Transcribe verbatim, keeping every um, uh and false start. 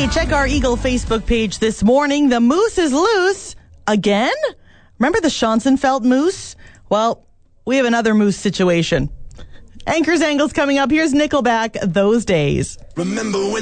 Hey, check our Eagle Facebook page this morning. The moose is loose again. Remember the Schonzenfeld moose? Well, we have another moose situation. Anchors Angles coming up. Here's Nickelback, Those Days. Remember when